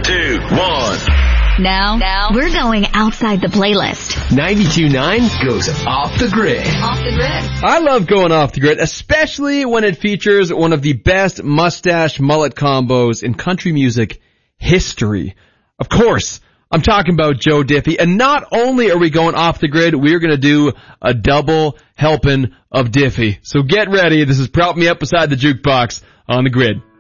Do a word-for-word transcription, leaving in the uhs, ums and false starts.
two, one. Now, now, we're going outside the playlist. ninety-two point nine goes off the grid. Off the grid. I love going off the grid, especially when it features one of the best mustache mullet combos in country music history. Of course, I'm talking about Joe Diffie. And not only are we going off the grid, we're going to do a double helping of Diffie. So get ready. This is Prop Me Up Beside the Jukebox on the Grid.